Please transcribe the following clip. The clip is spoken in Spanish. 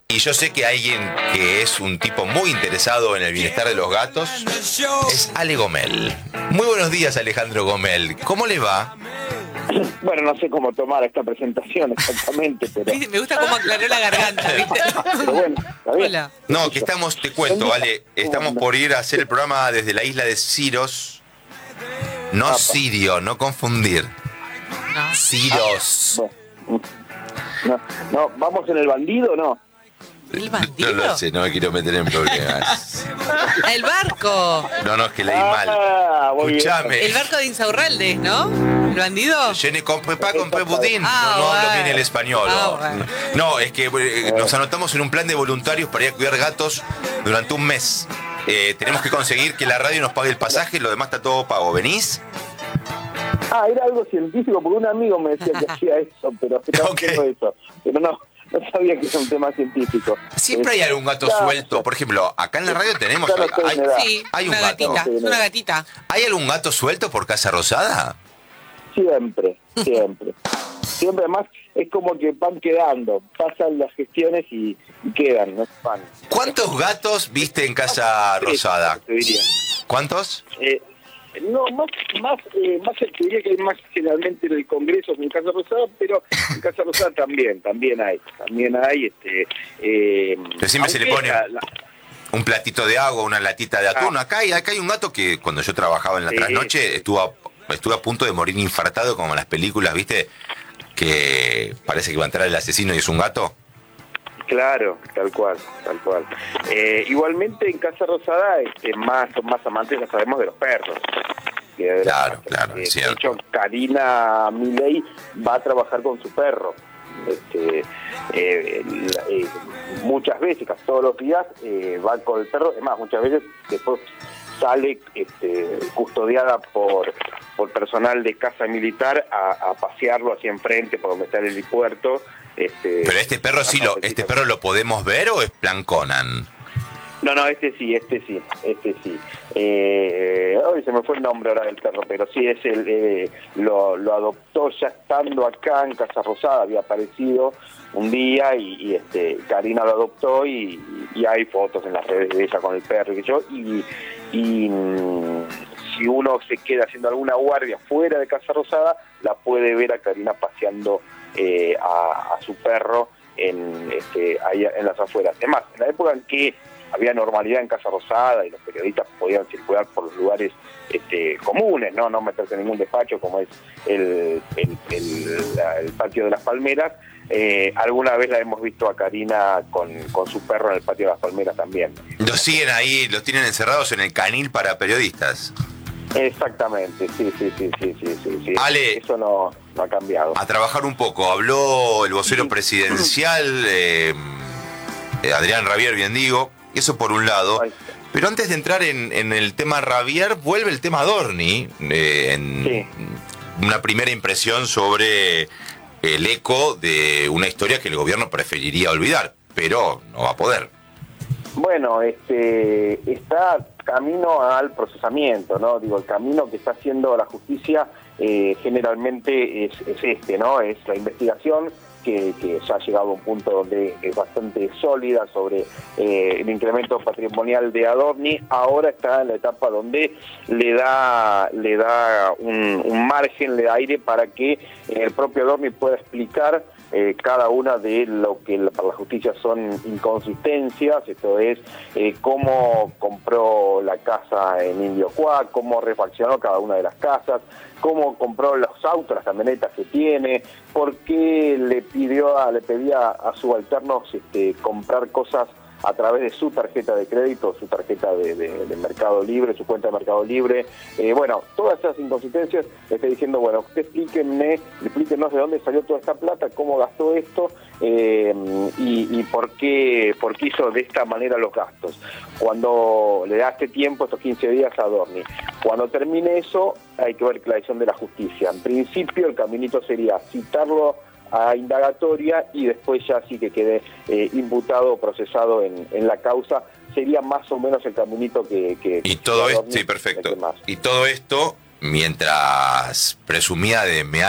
Y yo sé que alguien que es un tipo muy interesado en el bienestar de los gatos es Ale Gomel. Muy buenos días, Alejandro Gomel. ¿Cómo le va? Bueno, no sé cómo tomar esta presentación exactamente, pero... Me gusta cómo aclaró la garganta, ¿viste? Pero bueno, está bien. Hola. No, que estamos, te cuento, Ale, estamos por ir a hacer el programa desde la isla de Siros. No Apa. Sirio, no confundir. No. Siros. Bueno, no, ¿vamos en el bandido o no? ¿El No bandido? lo sé, no me quiero meter en problemas. ¡El barco! No, es que leí mal. Muy bien. Escuchame. El barco de Insaurralde, ¿no? ¿El bandido? Je ne compré pas compré budín. Ah, No hablo bueno. bien el español. Ah, bueno. No, es que nos anotamos en un plan de voluntarios para ir a cuidar gatos durante un mes. Tenemos que conseguir que la radio nos pague el pasaje, lo demás está todo pago. ¿Venís? Era algo científico, porque un amigo me decía que hacía eso, pero no Ok. quiero eso. Pero no sabía que era un tema científico. Siempre hay algún gato Claro. suelto. Por ejemplo, acá en la radio tenemos... Ya no estoy en edad. Sí, hay un una gato. gatita. Es una gatita. ¿Hay algún gato suelto por Casa Rosada? Siempre. Siempre, además, es como que van quedando. Pasan las gestiones y quedan, no van. ¿Cuántos gatos viste en Casa Rosada? Te diría. ¿Cuántos? No, más te diría que hay más generalmente en el Congreso que en Casa Rosada, pero en Casa Rosada también hay. Decime, se le pone un platito de agua, una latita de atún. Acá hay un gato que cuando yo trabajaba en la Sí. trasnoche estuve a punto de morir infartado, como en las películas, ¿viste? Que parece que va a entrar el asesino y es un gato. Claro, tal cual. Igualmente en Casa Rosada son más amantes, ya sabemos, de los perros. Claro, De cierto. hecho, Karina Milei va a trabajar con su perro. Muchas veces, casi todos los días, va con el perro. Es más, muchas veces después sale custodiada por personal de casa militar a pasearlo hacia enfrente por donde está el helipuerto. Pero este perro ¿este perro lo podemos ver o es plan Conan? No, este sí. Hoy se me fue el nombre ahora del perro, pero sí, lo adoptó ya estando acá en Casa Rosada, había aparecido un día y Karina lo adoptó y hay fotos en las redes de ella con el perro y si uno se queda haciendo alguna guardia fuera de Casa Rosada, la puede ver a Karina paseando a su perro ahí en las afueras. Además, en la época en que había normalidad en Casa Rosada y los periodistas podían circular por los lugares comunes, no meterse en ningún despacho como es el patio de las Palmeras. Alguna vez la hemos visto a Karina con su perro en el patio de las Palmeras también. Los siguen ahí, los tienen encerrados en el canil para periodistas. Exactamente, sí. Ale, eso no ha cambiado. a trabajar un poco. Habló el vocero presidencial, Adrián Rabier, bien digo. Eso por un lado. Ay. Pero antes de entrar en el tema Rabier, vuelve el tema Dorni. Sí. Una primera impresión sobre el eco de una historia que el gobierno preferiría olvidar, pero no va a poder. Bueno, está camino al procesamiento, ¿no? Digo, el camino que está haciendo la justicia generalmente es ¿no? Es la investigación que ya ha llegado a un punto donde es bastante sólida sobre el incremento patrimonial de Adorni. Ahora está en la etapa donde le da un margen, le da aire para que el propio Adorni pueda explicar cada una de lo que para la justicia son inconsistencias, esto es cómo compró la casa en Indio Cuá, cómo refaccionó cada una de las casas, cómo compró los autos, las camionetas que tiene, por qué le pedía a subalternos comprar cosas a través de su tarjeta de crédito, su tarjeta de Mercado Libre, su cuenta de Mercado Libre. Bueno, todas esas inconsistencias, le estoy diciendo, bueno, usted explíquenos de dónde salió toda esta plata, cómo gastó esto y por qué hizo de esta manera los gastos. Cuando le da este tiempo, estos 15 días a Adorni, cuando termine eso, hay que ver la decisión de la justicia. En principio, el caminito sería citarlo a indagatoria y después ya sí que quede imputado o procesado en la causa. Sería más o menos el caminito que y todo esto, Adorni, sí, perfecto. Y todo esto mientras presumía de